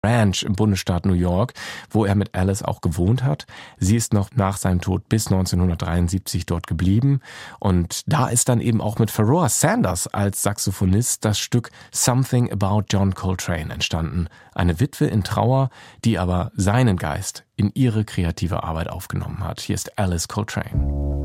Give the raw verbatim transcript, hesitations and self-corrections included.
Ranch im Bundesstaat New York, wo er mit Alice auch gewohnt hat. Sie ist noch nach seinem Tod bis neunzehnhundertdreiundsiebzig dort geblieben. Und da ist dann eben auch mit Pharoah Sanders als Saxophonist das Stück Something About John Coltrane entstanden. Eine Witwe in Trauer, die aber seinen Geist in ihre kreative Arbeit aufgenommen hat. Hier ist Alice Coltrane.